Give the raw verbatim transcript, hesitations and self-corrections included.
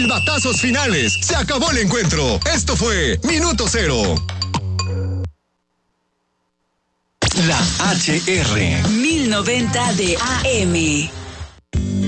Silbatazos finales. Se acabó el encuentro. Esto fue Minuto Cero. La H R mil noventa de A M.